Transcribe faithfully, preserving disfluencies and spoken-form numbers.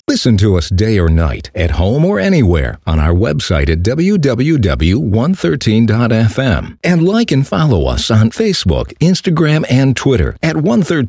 Listen to us day or night, at home or anywhere, on our website at w w w dot one thirteen dot f m. And like and follow us on Facebook, Instagram, and Twitter at one thirteen.